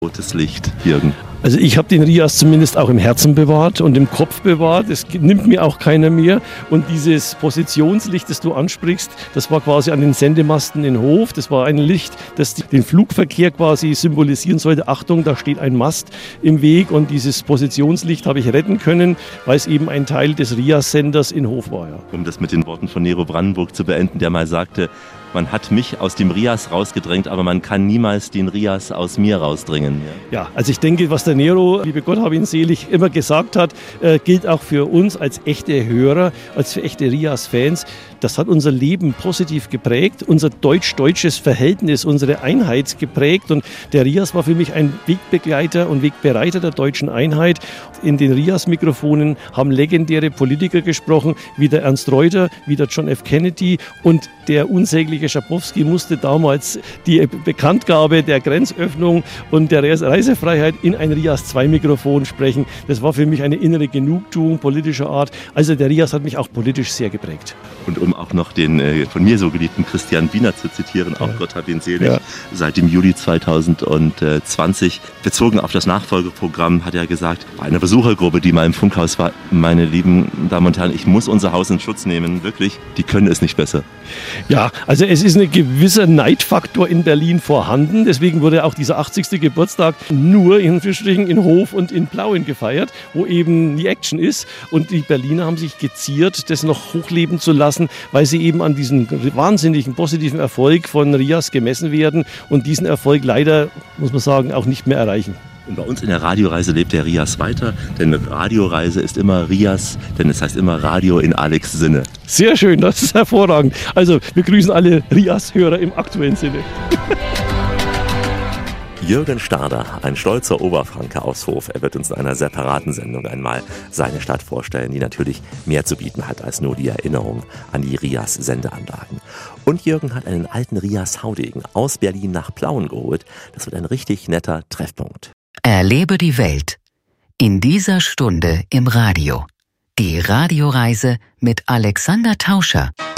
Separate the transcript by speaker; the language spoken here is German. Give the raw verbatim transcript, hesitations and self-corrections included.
Speaker 1: Rotes Licht, Jürgen.
Speaker 2: Also ich habe den Rias zumindest auch im Herzen bewahrt und im Kopf bewahrt. Es nimmt mir auch keiner mehr. Und dieses Positionslicht, das du ansprichst, das war quasi an den Sendemasten in Hof. Das war ein Licht, das den Flugverkehr quasi symbolisieren sollte. Achtung, da steht ein Mast im Weg. Und dieses Positionslicht habe ich retten können, weil es eben ein Teil des Rias-Senders in Hof war. Ja.
Speaker 1: Um das mit den Worten von Nero Brandenburg zu beenden, der mal sagte, man hat mich aus dem Rias rausgedrängt, aber man kann niemals den Rias aus mir rausdrängen.
Speaker 2: Ja, ja, also ich denke, was der Nero, liebe Gott hab ihn selig, immer gesagt hat, äh, gilt auch für uns als echte Hörer, als für echte Rias-Fans. Das hat unser Leben positiv geprägt, unser deutsch-deutsches Verhältnis, unsere Einheit geprägt. Und der Rias war für mich ein Wegbegleiter und Wegbereiter der deutschen Einheit. In den Rias-Mikrofonen haben legendäre Politiker gesprochen, wie der Ernst Reuter, wie der John F. Kennedy, und der unsägliche Schabowski musste damals die Bekanntgabe der Grenzöffnung und der Reisefreiheit in ein Rias zwei Mikrofon sprechen. Das war für mich eine innere Genugtuung politischer Art. Also der Rias hat mich auch politisch sehr geprägt.
Speaker 1: Und um auch noch den äh, von mir so geliebten Christian Wiener zu zitieren, auch ja. Gott hab ihn selig, ja. Seit dem Juli zweitausendzwanzig, bezogen auf das Nachfolgeprogramm, hat er gesagt, bei einer Besuchergruppe, die mal im Funkhaus war, meine lieben Damen und Herren, ich muss unser Haus in Schutz nehmen, wirklich, die können es nicht besser.
Speaker 2: Ja, also es ist ein gewisser Neidfaktor in Berlin vorhanden, deswegen wurde auch dieser achtzigste Geburtstag nur in Anführungsstrichen in Hof und in Plauen gefeiert, wo eben die Action ist, und die Berliner haben sich geziert, das noch hochleben zu lassen, weil sie eben an diesem wahnsinnigen positiven Erfolg von Rias gemessen werden und diesen Erfolg leider, muss man sagen, auch nicht mehr erreichen.
Speaker 1: Und bei uns in der Radioreise lebt der Rias weiter, denn Radioreise ist immer Rias, denn es heißt immer Radio in Alex' Sinne.
Speaker 2: Sehr schön, das ist hervorragend. Also wir grüßen alle Rias-Hörer im aktuellen Sinne.
Speaker 1: Jürgen Stader, ein stolzer Oberfranke aus Hof. Er wird uns in einer separaten Sendung einmal seine Stadt vorstellen, die natürlich mehr zu bieten hat als nur die Erinnerung an die Rias-Sendeanlagen. Und Jürgen hat einen alten Rias-Haudegen aus Berlin nach Plauen geholt. Das wird ein richtig netter Treffpunkt.
Speaker 3: Erlebe die Welt in dieser Stunde im Radio. Die Radioreise mit Alexander Tauscher.